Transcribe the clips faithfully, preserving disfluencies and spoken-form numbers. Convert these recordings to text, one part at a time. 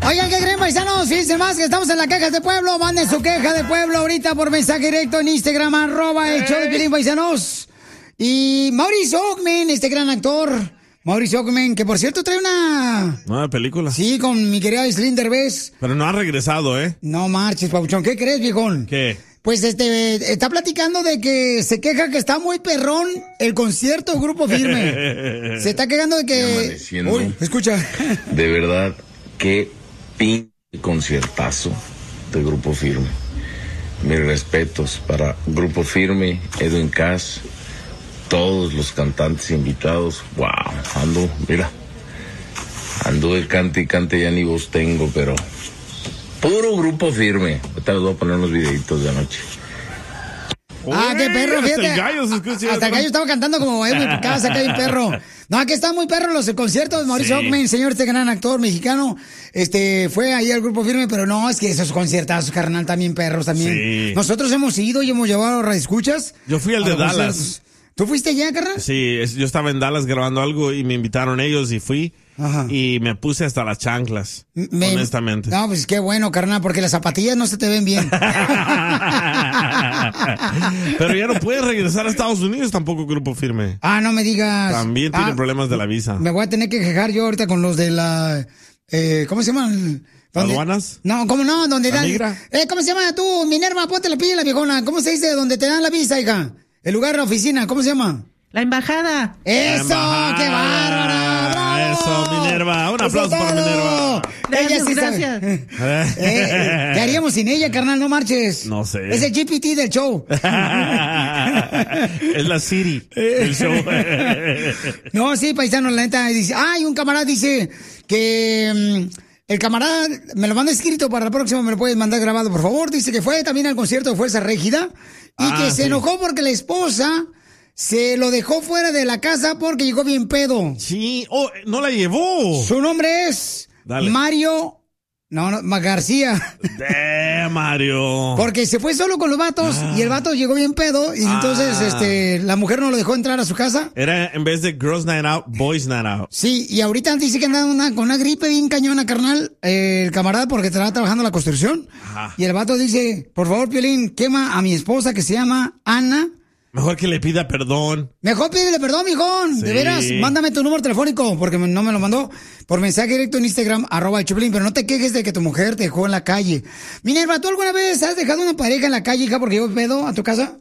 Oigan, ¿qué creen, paisanos? Fíjense más que estamos en la queja de pueblo. Manden su queja de pueblo ahorita por mensaje directo en Instagram, arroba el show de Piolín, paisanos. Y Mauricio Ockman, este gran actor, Mauricio Ockman, que por cierto trae una... Nueva película. Sí, con mi querida Aislinn Derbez. Pero no ha regresado, ¿eh? No marches, papuchón. ¿Qué crees, viejón? ¿Qué? Pues este, está platicando de que se queja que está muy perrón el concierto de Grupo Firme. Se está quejando de que... Uy, escucha. De verdad, qué pinche conciertazo de Grupo Firme. Mis respetos para Grupo Firme, Edwin Cass, todos los cantantes invitados. Wow, ando, mira, ando de cante y cante, ya ni voz tengo, pero puro Grupo Firme. Ahorita les voy a poner unos videitos de anoche. Ah, qué perro, fíjate. Hasta el gallo se escucha. Hasta el gallo estaba cantando como Edwin Cass, acá hay un perro. No, aquí está muy perro los conciertos de Mauricio Sí. Ockman, señor, este gran actor mexicano. Este, fue ahí al Grupo Firme, pero no, es que esos conciertazos, carnal, también perros también. Sí. Nosotros hemos ido y hemos llevado a radioescuchas. Yo fui al a de los Dallas. conciertos. ¿Tú fuiste allá, carnal? Sí, es- yo estaba en Dallas grabando algo y me invitaron ellos y fui. Ajá. Y me puse hasta las chanclas, Me- honestamente. No, pues qué bueno, carnal, porque las zapatillas no se te ven bien. Pero ya no puedes regresar a Estados Unidos tampoco, Grupo Firme. Ah, no me digas. También tiene Ah, problemas de la visa. Me voy a tener que quejar yo ahorita con los de la... Eh, ¿Cómo se llaman? ¿Dónde- ¿Aduanas? No, ¿cómo no? ¿Dónde ¿La dan? migra? Eh, ¿Cómo se llama tú, Minerva? Ponte la pila, viejona. ¿Cómo se dice donde te dan la visa, hija? El lugar, la oficina, ¿cómo se llama? La embajada. ¡Eso! Embajada. ¡Qué bárbara! ¡Bravo! Eso, Minerva. Un Eso aplauso es para todo. Minerva. Gracias, Ella sí sabe. gracias. Eh, eh, ¿Qué haríamos sin ella, carnal? No marches. No sé. Es el G P T del show. Es la Siri del show. No, sí, paisano, la neta. Dice, ay, un camarada dice que mm, el camarada me lo manda escrito para la próxima, me lo puedes mandar grabado, por favor. Dice que fue también al concierto de Fuerza Régida y Ah, que se sí. enojó porque la esposa se lo dejó fuera de la casa porque llegó bien pedo. Sí. Oh, no la llevó. Su nombre es Dale. Mario... No, no, Ma- García. De Mario. Porque se fue solo con los vatos y el vato llegó bien pedo y entonces Ah. este la mujer no lo dejó entrar a su casa. Era en vez de Girls Night Out, Boys Night Out. Sí, y ahorita dice que anda una, con una gripe bien cañona, carnal, eh, el camarada, porque estaba trabajando en la construcción. Ajá. Y el vato dice, por favor, Piolín, quema a mi esposa que se llama Ana. Mejor que le pida perdón. Mejor pídele perdón, mijón. Sí. De veras, mándame tu número telefónico, porque me- no me lo mandó por mensaje directo en Instagram, arroba el Choplin, pero no te quejes de que tu mujer te dejó en la calle. Minerva, ¿tú alguna vez has dejado una pareja en la calle, hija, porque llegó pedo a tu casa?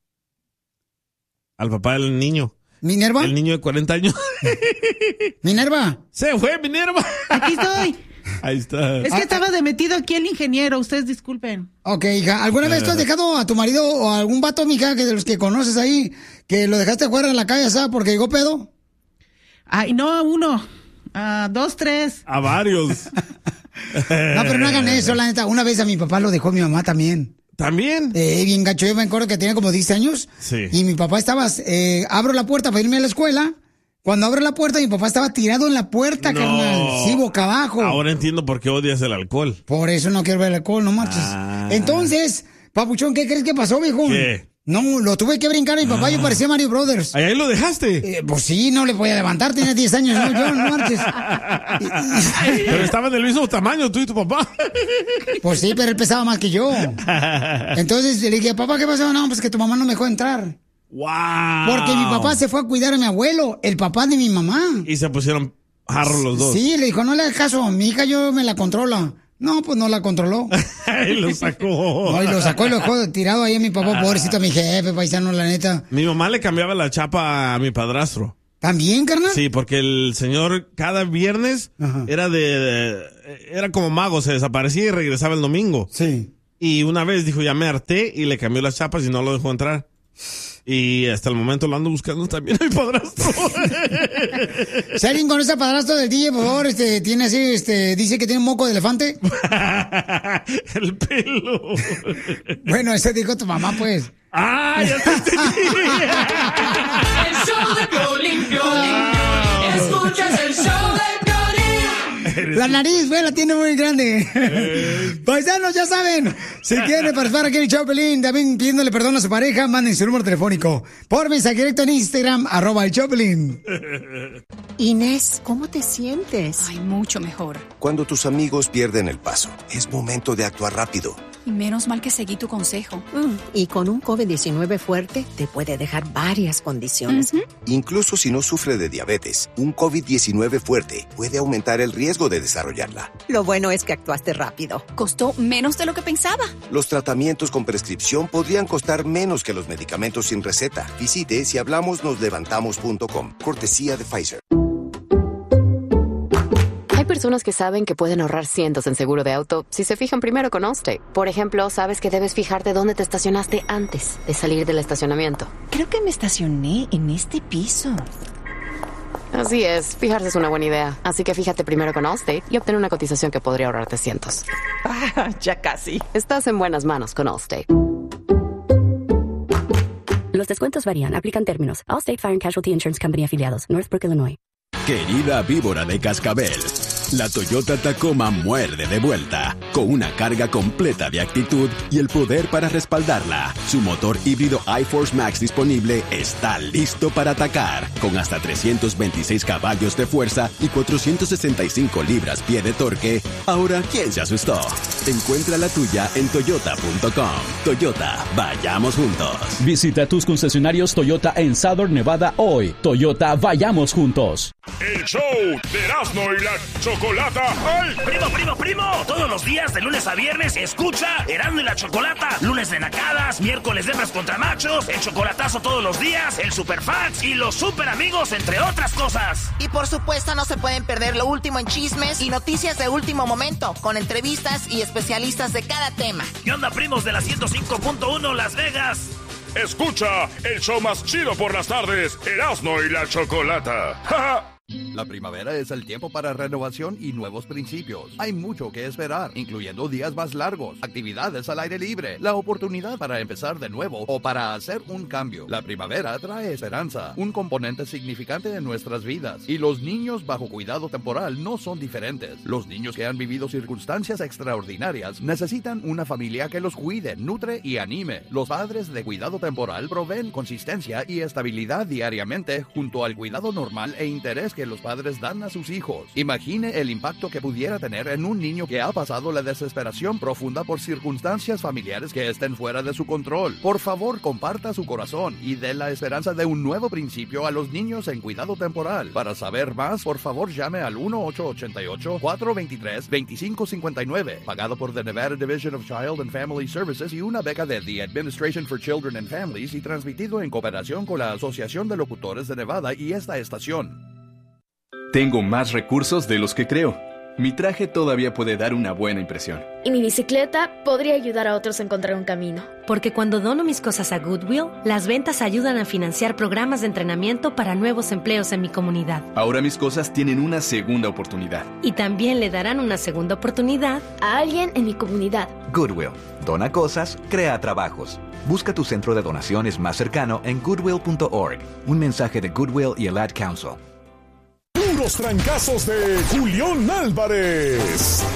Al papá del niño. ¿Minerva? El niño de cuarenta años. ¿Minerva? Se fue, Minerva. Aquí estoy. Ahí está. Es que estaba de metido aquí el ingeniero, ustedes disculpen. Ok, hija. ¿Alguna vez tú has dejado a tu marido o a algún vato, mija, que de los que conoces ahí, que lo dejaste fuera en la calle, ¿sabes? Porque llegó pedo? Ay, no, a uno, a dos, tres. A varios. No, pero no hagan eso, la neta. Una vez a mi papá lo dejó mi mamá también. ¿También? Eh, bien gacho. Yo me acuerdo que tenía como diez años. Sí. Y mi papá estaba, eh, abro la puerta para irme a la escuela. Cuando abro la puerta, mi papá estaba tirado en la puerta, No. carnal. Sí, boca abajo. Ahora entiendo por qué odias el alcohol. Por eso no quiero ver el alcohol, no marches. Ah. Entonces, papuchón, ¿qué crees que pasó, viejo? ¿Qué? No, lo tuve que brincar a mi papá, yo parecía Mario Brothers. Ahí lo dejaste. Eh, pues sí, no le podía levantar, tenía diez años, no, yo, no marches. Pero estaban del mismo tamaño, tú y tu papá. Pues sí, pero él pesaba más que yo. Entonces le dije, papá, ¿qué pasó? No, pues que tu mamá no me dejó entrar. ¡Wow! Porque mi papá se fue a cuidar a mi abuelo, el papá de mi mamá. Y se pusieron jarros los dos. Sí, le dijo, no le hagas caso, mi hija yo me la controla. No, pues no la controló. Y lo sacó. No, y lo sacó y lo dejó tirado ahí a mi papá, pobrecito, a mi jefe, paisano, la neta. Mi mamá le cambiaba la chapa a mi padrastro. ¿También, carnal? Sí, porque el señor cada viernes Ajá. era de, de- Era como mago, se desaparecía y regresaba el domingo. Sí. Y una vez dijo, ya me harté y le cambió las chapas y no lo dejó entrar. Y hasta el momento lo ando buscando también a mi padrastro. Si alguien conoce a padrastro del D J, por favor, este, tiene así, este, dice que tiene un moco de elefante. El pelo. Bueno, eso dijo tu mamá, pues. ¡Ah, ya te entendí! El show de Piolín, Piolín. Escuchas el show de Piolín. La nariz, güey, la tiene muy grande. Paisanos, ya saben. Si quieren participar aquí en el show, Pelín, también pidiéndole perdón a su pareja, manden su número telefónico. Por mensaje directo en Instagram, arroba el show, Pelín. Inés, ¿cómo te sientes? Ay, mucho mejor. Cuando tus amigos pierden el paso, es momento de actuar rápido. Y menos mal que seguí tu consejo. Mm, y con un COVID diecinueve fuerte, te puede dejar varias condiciones. Uh-huh. Incluso si no sufre de diabetes, un COVID diecinueve fuerte puede aumentar el riesgo de desarrollarla. Lo bueno es que actuaste rápido. Costó menos de lo que pensaba. Los tratamientos con prescripción podrían costar menos que los medicamentos sin receta. Visite si hablamos nos levantamos punto com. Cortesía de Pfizer. Hay personas que saben que pueden ahorrar cientos en seguro de auto si se fijan primero con Allstate. Por ejemplo, sabes que debes fijarte dónde te estacionaste antes de salir del estacionamiento. Creo que me estacioné en este piso. Así es, fijarse es una buena idea. Así que fíjate primero con Allstate y obtén una cotización que podría ahorrarte cientos. Ah, ya casi. Estás en buenas manos con Allstate. Los descuentos varían, aplican términos. Allstate Fire and Casualty Insurance Company afiliados, Northbrook, Illinois. Querida víbora de cascabel, la Toyota Tacoma muerde de vuelta, con una carga completa de actitud y el poder para respaldarla. Su motor híbrido iForce Max disponible está listo para atacar, con hasta trescientos veintiséis caballos de fuerza y cuatrocientos sesenta y cinco libras-pie de torque. Ahora, ¿quién se asustó? Encuentra la tuya en toyota punto com. Toyota, vayamos juntos. Visita tus concesionarios Toyota en Southern Nevada hoy. Toyota, vayamos juntos. El show de Erasmo y la Chocolata. ¡Ay! Primo, primo, primo. Todos los días, de lunes a viernes, escucha Erasmo y la Chocolata. Lunes de nacadas, miércoles de hembras contra machos, el chocolatazo todos los días, el superfans y los super amigos, entre otras cosas. Y por supuesto no se pueden perder lo último en chismes y noticias de último momento, con entrevistas y especialistas de cada tema. ¿Qué onda, primos de la ciento cinco punto uno Las Vegas? Escucha el show más chido por las tardes, Erasmo y la Chocolata. ¡Ja, ja! La primavera es el tiempo para renovación y nuevos principios. Hay mucho que esperar, incluyendo días más largos, actividades al aire libre, la oportunidad para empezar de nuevo o para hacer un cambio. La primavera trae esperanza, un componente significante de nuestras vidas. Y los niños bajo cuidado temporal no son diferentes. Los niños que han vivido circunstancias extraordinarias necesitan una familia que los cuide, nutre y anime. Los padres de cuidado temporal proveen consistencia y estabilidad diariamente junto al cuidado normal e interés que los padres dan a sus hijos. Imagine el impacto que pudiera tener en un niño que ha pasado la desesperación profunda por circunstancias familiares que estén fuera de su control. Por favor, comparta su corazón y dé la esperanza de un nuevo principio a los niños en cuidado temporal. Para saber más, por favor, llame al uno ocho ocho ocho, cuatro dos tres, dos cinco cinco nueve, pagado por The Nevada Division of Child and Family Services y una beca de The Administration for Children and Families y transmitido en cooperación con la Asociación de Locutores de Nevada y esta estación. Tengo más recursos de los que creo. Mi traje todavía puede dar una buena impresión. Y mi bicicleta podría ayudar a otros a encontrar un camino. Porque cuando dono mis cosas a Goodwill, las ventas ayudan a financiar programas de entrenamiento para nuevos empleos en mi comunidad. Ahora mis cosas tienen una segunda oportunidad. Y también le darán una segunda oportunidad a alguien en mi comunidad. Goodwill. Dona cosas, crea trabajos. Busca tu centro de donaciones más cercano en goodwill punto org. Un mensaje de Goodwill y el Ad Council. Puros trancazos de Julián Álvarez.